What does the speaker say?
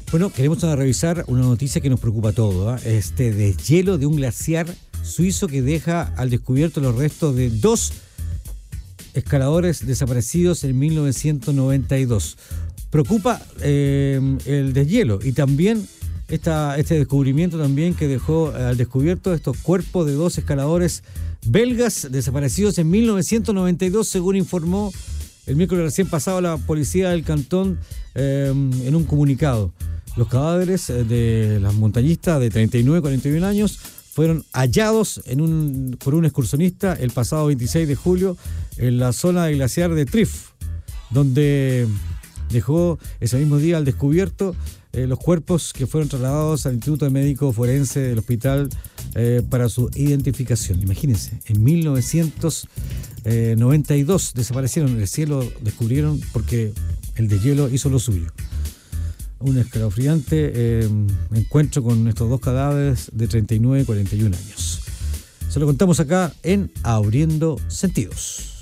Bueno, queremos revisar una noticia que nos preocupa a todos, ¿eh? Este deshielo de un glaciar suizo que deja al descubierto los restos de 2 escaladores desaparecidos en 1992. Preocupa el deshielo y también este descubrimiento también que dejó al descubierto estos cuerpos de 2 escaladores belgas desaparecidos en 1992, según informó el miércoles recién pasado la policía del cantón en un comunicado. Los cadáveres de las montañistas de 39 y 41 años fueron hallados por un excursionista el pasado 26 de julio en la zona del glaciar de Trif, donde dejó ese mismo día al descubierto los cuerpos que fueron trasladados al Instituto Médico Forense del hospital para su identificación. Imagínense, en 1992 desaparecieron, el cielo descubrieron porque el deshielo hizo lo suyo. Un escalofriante encuentro con estos 2 cadáveres de 39 y 41 años. Se lo contamos acá en Abriendo Sentidos.